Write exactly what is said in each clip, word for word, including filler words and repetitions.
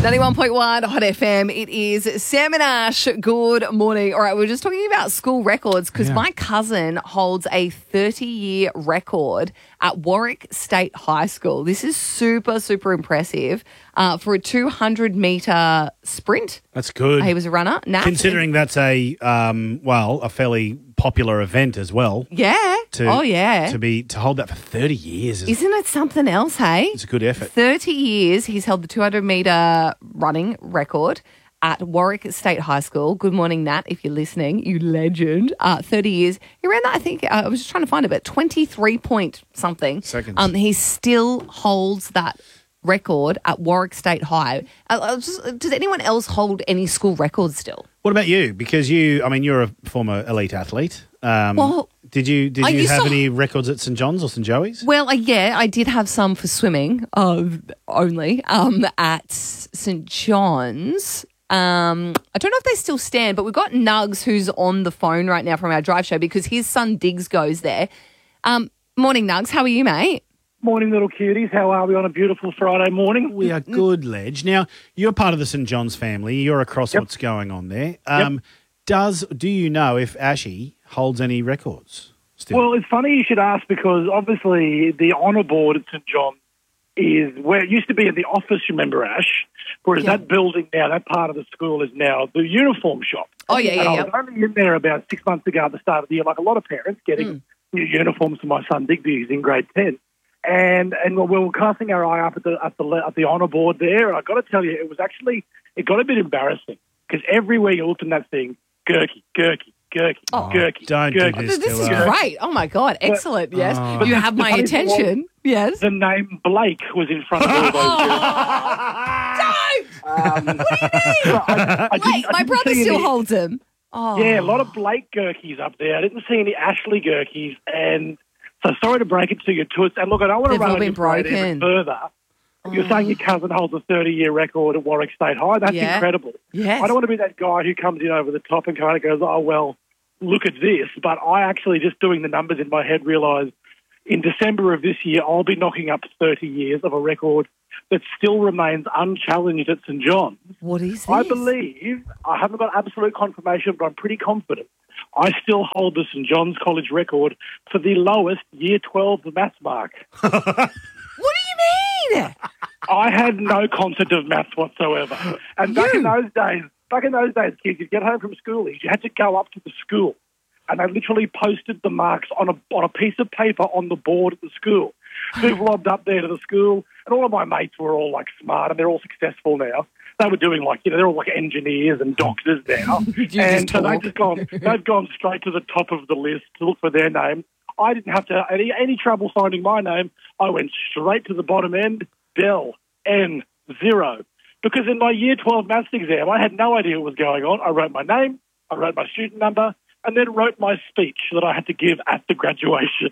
ninety-one point one Hot F M. It is Sam and Ash. Good morning. All right, we're just talking about school records because Yeah. my cousin holds a thirty-year record at Warwick State High School. This is super, super impressive uh, for a two hundred metre sprint. That's good. He was a runner. Nat, Considering that's a, um, well, a fairly popular event as well. Yeah. To, oh, yeah. To be to hold that for thirty years is Isn't it something else, hey? it's a good effort. thirty years, he's held the two hundred metre running record at Warwick State High School. Good morning, Nat, if you're listening, you legend. Uh, thirty years. He ran that, I think, uh, I was just trying to find it, but twenty-three point something. Seconds. Um, he still holds that record at Warwick State High. Uh, I was just, does anyone else hold any school records still? What about you? Because you, I mean, you're a former elite athlete. Um, Well, did you did I you used have to- any records at St John's or St Joey's? Well, uh, yeah, I did have some for swimming uh, only um, at St John's. Um, I don't know if they still stand, but we've got Nugs who's on the phone right now from our drive show because his son Diggs goes there. Um, morning, Nugs. How are you, mate? Morning, little cuties. How are we on a beautiful Friday morning? We are good, Ledge. Now, you're part of the St John's family. You're across Yep. what's going on there. Um, Does do you know if Ashy holds any records still? Well, it's funny you should ask because obviously the honour board at St John is where it used to be in the office, remember, Ash? Whereas Yeah. that building now, that part of the school is now the uniform shop. Oh, yeah, and yeah, I yeah. was only in there about six months ago at the start of the year, like a lot of parents getting Mm. new uniforms for my son Digby, who's in grade ten. And and we were casting our eye up at the at the at the honour board there, and I got to tell you, it was actually it got a bit embarrassing because everywhere you looked in that thing, Gurky, Gurky, Gurky, Oh, Gurky, don't do Gurky. this. This to is her. great. Oh, my God. Excellent. Yes. Oh. You have my The funny thing was- attention. Yes. The name Blake was in front of all those Gurkies. Don't! Um, what do you mean? I, I Wait, didn't- I my didn't brother see still any- holds him. Oh. Yeah, a lot of Blake Gurkies up there. I didn't see any Ashley Gurkies, and so sorry to break it to you, Toots. And look, I don't want to They've run all on been your parade even broken. further. You're saying your cousin holds a thirty-year record at Warwick State High. That's Yeah. incredible. Yes. I don't want to be that guy who comes in over the top and kind of goes, oh, well, look at this. But I actually, just doing the numbers in my head, realised in December of this year, I'll be knocking up thirty years of a record that still remains unchallenged at St John's. What is this? I believe, I haven't got absolute confirmation, but I'm pretty confident, I still hold the St John's College record for the lowest Year twelve maths mark. What do you mean? I had no concept of maths whatsoever. And back You? in those days, back in those days, kids, you'd get home from school, you had to go up to the school, and they literally posted the marks on a on a piece of paper on the board at the school. People lobbed up there to the school, and all of my mates were all like smart, and they're all successful now. They were doing like, you know, they're all like engineers and doctors now. You and just so they've talk. just gone, they've gone straight to the top of the list to look for their name. I didn't have to have any, any trouble finding my name. I went straight to the bottom end, Del N zero. Because in my Year twelve maths exam, I had no idea what was going on. I wrote my name, I wrote my student number, and then wrote my speech that I had to give at the graduation.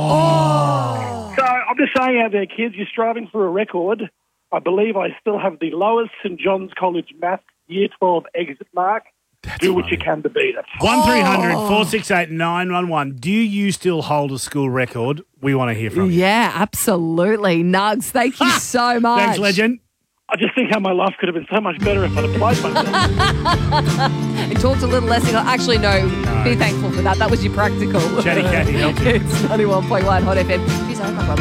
Oh. So I'm just saying out there, kids, you're striving for a record. I believe I still have the lowest St John's College maths Year twelve exit mark. Do what you can to beat it. One three hundred four six eight nine one one. Do you still hold a school record? We want to hear from you. Yeah, absolutely. Nugs, thank you so much. Thanks, legend. I just think how my life could have been so much better if I'd applied myself. And talked a little less. Actually, no, be thankful for that. That was your practical. Chatty Cathy helped you. It's ninety-one point one Hot F M. Jeez, I hope my brother